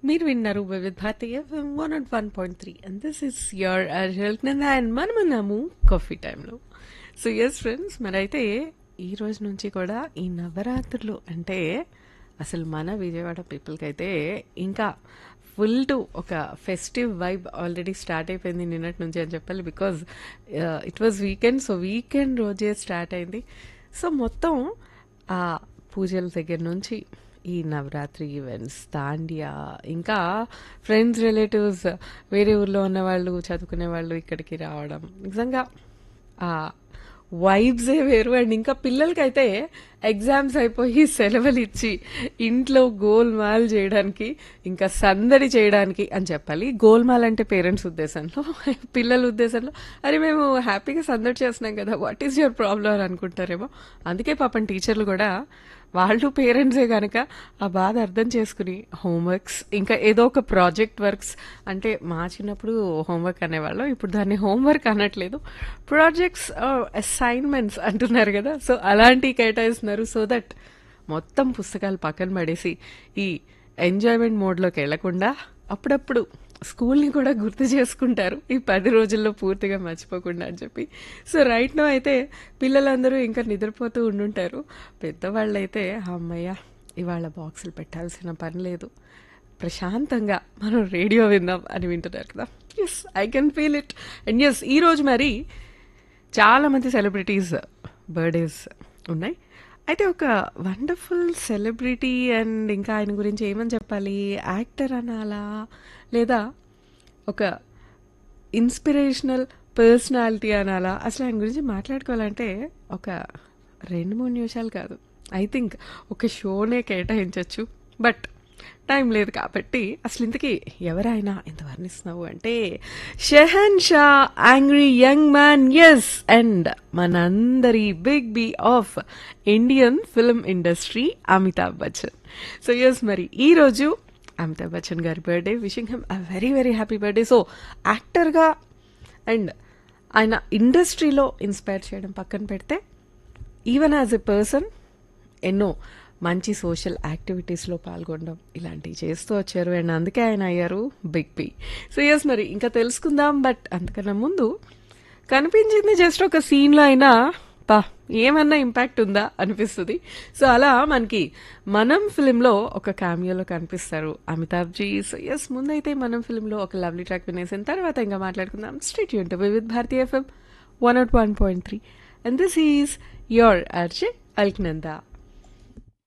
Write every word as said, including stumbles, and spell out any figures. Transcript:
మీరు విన్నారు వివిధ భారతీయ one not one point three and this is your Nanda and మనమన్నాము coffee టైంలో. సో ఎస్ ఫ్రెండ్స్, మరైతే ఈ రోజు నుంచి కూడా ఈ నవరాత్రులు అంటే అసలు మన విజయవాడ పీపుల్కి అయితే ఇంకా ఫుల్ టు ఒక ఫెస్టివ్ వైబ్ ఆల్రెడీ స్టార్ట్ అయిపోయింది నిన్నటి నుంచి అని చెప్పాలి. Because it was weekend, so weekend రోజే స్టార్ట్ అయింది. సో మొత్తం ఆ పూజల దగ్గర నుంచి ఈ నవరాత్రి ఈవెంట్స్, దాండియా, ఇంకా ఫ్రెండ్స్, రిలేటివ్స్, వేరే ఊర్లో ఉన్న వాళ్ళు, చదువుకునే వాళ్ళు ఇక్కడికి రావడం, నిజంగా ఆ వైబ్సే వేరు. అండ్ ఇంకా పిల్లలకైతే ఎగ్జామ్స్ అయిపోయి సెలవులు ఇచ్చి ఇంట్లో గోల్మాల్ చేయడానికి, ఇంకా సందడి చేయడానికి అని చెప్పాలి. గోల్మాల్ అంటే పేరెంట్స్ ఉద్దేశంలో, పిల్లల ఉద్దేశంలో అరే మేము హ్యాపీగా సందడి చేస్తున్నాం కదా, వాట్ ఈస్ యువర్ ప్రాబ్లం అని అనుకుంటారేమో. అందుకే పాపం టీచర్లు కూడా వాళ్ళు పేరెంట్సే కనుక ఆ బాధ అర్థం చేసుకుని హోంవర్క్స్, ఇంకా ఏదో ఒక ప్రాజెక్ట్ వర్క్స్, అంటే మా చిన్నప్పుడు హోంవర్క్ అనేవాళ్ళం, ఇప్పుడు దాన్ని హోంవర్క్ అనట్లేదు, ప్రాజెక్ట్స్ అసైన్మెంట్స్ అంటున్నారు కదా. సో అలాంటివి కేటాయిస్తున్నారు సో దట్ మొత్తం పుస్తకాలు పక్కన పడేసి ఈ ఎంజాయ్మెంట్ మోడ్లోకి వెళ్లకుండా అప్పుడప్పుడు స్కూల్ని కూడా గుర్తు చేసుకుంటారు ఈ పది రోజుల్లో పూర్తిగా మర్చిపోకుండా అని చెప్పి. సో రైట్ నో అయితే పిల్లలందరూ ఇంకా నిద్రపోతూ ఉండుంటారు. పెద్దవాళ్ళు అయితే అమ్మయ్య ఇవాళ బాక్సులు పెట్టాల్సిన పని లేదు, ప్రశాంతంగా మనం రేడియో విందాం అని వింటున్నారు కదా. Yes, I can feel it. And yes, ఈరోజు మరి చాలామంది సెలబ్రిటీస్ బర్త్డేస్ ఉన్నాయి. అయితే ఒక వండర్ఫుల్ సెలబ్రిటీ, అండ్ ఇంకా ఆయన గురించి ఏమని చెప్పాలి, యాక్టర్ అనాలా లేదా ఒక ఇన్స్పిరేషనల్ పర్సనాలిటీ అనాలా, అసలు ఆయన గురించి మాట్లాడుకోవాలంటే ఒక రెండు మూడు నిమిషాలు కాదు, ఐ థింక్ ఒక షోనే కేటాయించవచ్చు. బట్ టైం లేదు కాబట్టి అసలు ఇంతకీ ఎవరైనా ఎంత వర్ణిస్తున్నావు అంటే Shehan Shah, angry young man, yes, and మనందరి big B of Indian film industry Amitabh Bachchan. So yes, మరి ఈరోజు అమితాబ్ బచ్చన్ గారి birthday. Wishing him a very very happy birthday. So యాక్టర్గా అండ్ ఆయన ఇండస్ట్రీలో ఇన్స్పైర్ చేయడం పక్కన పెడితే, ఈవెన్ యాజ్ ఎ పర్సన్ ఎన్నో మంచి సోషల్ యాక్టివిటీస్లో పాల్గొనడం ఇలాంటివి చేస్తూ వచ్చారు. అండ్ అందుకే ఆయన అయ్యారు బిగ్ పి. సో ఎస్, మరి ఇంకా తెలుసుకుందాం. బట్ అంతకన్నా ముందు కనిపించింది జస్ట్ ఒక సీన్లో అయినా పా ఏమన్నా ఇంపాక్ట్ ఉందా అనిపిస్తుంది. సో అలా మనకి మనం ఫిలింలో ఒక క్యామియోలో కనిపిస్తారు అమితాబ్జీ. సో ఎస్, ముందైతే మనం ఫిలింలో ఒక లవ్లీ ట్రాక్ వినేసిన తర్వాత ఇంకా మాట్లాడుకుందాం. Street Yoon with Bharatiya FM one not one point three and this is your RJ Alaknanda.